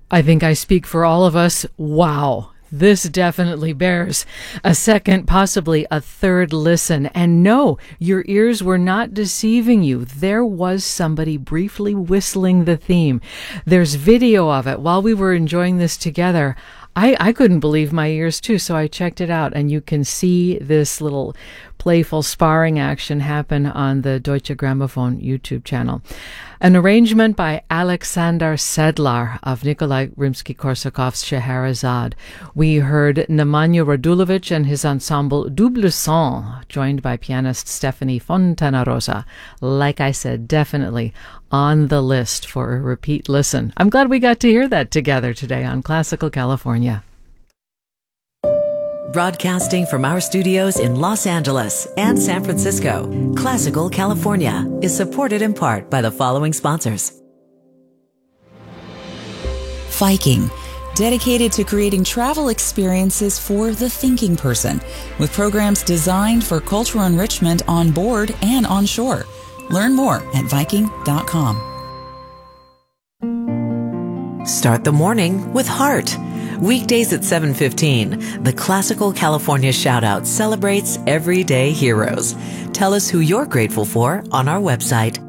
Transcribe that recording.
I think I speak for all of us. Wow. This definitely bears a second, possibly a third listen. And no, your ears were not deceiving you. There was somebody briefly whistling the theme. There's video of it while we were enjoying this together. I couldn't believe my ears too, so I checked it out, and you can see this little playful sparring action happen on the Deutsche Grammophon YouTube channel. An arrangement by Alexander Sedlar of Nikolai Rimsky-Korsakov's Scheherazade. We heard Nemanja Radulovic and his ensemble Double Son, joined by pianist Stephanie Fontanarosa. Like I said, definitely on the list for a repeat listen. I'm glad we got to hear that together today on Classical California. Broadcasting from our studios in Los Angeles and San Francisco, Classical California is supported in part by the following sponsors. Viking, dedicated to creating travel experiences for the thinking person, with programs designed for cultural enrichment on board and on shore. Learn more at Viking.com. Start the morning with heart. Weekdays at 7:15, the Classical California Shoutout celebrates everyday heroes. Tell us who you're grateful for on our website,